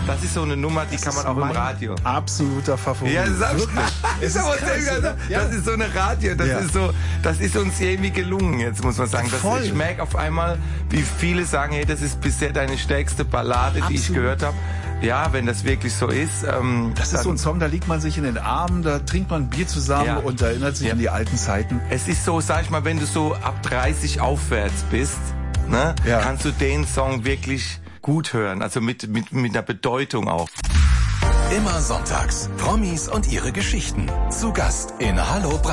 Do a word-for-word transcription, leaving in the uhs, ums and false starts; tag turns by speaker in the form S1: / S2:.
S1: Das ist so eine Nummer, die
S2: das
S1: kann man auch im Radio.
S2: Absoluter Favorit.
S1: Ja, das ist, ist aber krass, das,
S2: ja.
S1: das ist so eine Radio, das
S2: ja.
S1: ist so, das ist uns irgendwie gelungen, jetzt muss man sagen. Das,
S2: Voll.
S1: ich merke auf einmal, wie viele sagen, hey, das ist bisher deine stärkste Ballade,
S2: Absolut.
S1: die ich gehört habe. Ja, wenn das wirklich so ist. Ähm,
S2: das ist so ein Song, da liegt man sich in den Armen, da trinkt man ein Bier zusammen
S1: ja.
S2: und erinnert sich
S1: ja.
S2: an die alten Zeiten.
S1: Es ist so, sag ich mal, wenn du so ab dreißig aufwärts bist, ne,
S2: ja.
S1: kannst du den Song wirklich gut hören, also mit, mit, mit einer Bedeutung auch.
S3: Immer sonntags Promis und ihre Geschichten. Zu Gast in Hallo Brandenburg.